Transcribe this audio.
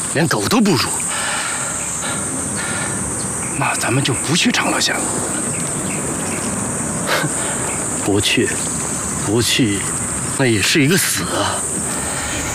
连狗都不如。那咱们就不去长乐县了。 不去，那也是一个死啊！